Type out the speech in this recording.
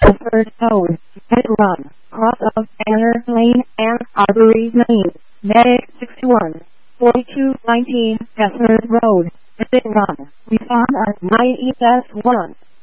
Bedford Road, Pit Run, cross of Banner Lane and Arbory Lane, Medic 61, 4219 Bedford Road, Pit Run. We found our 9ES1.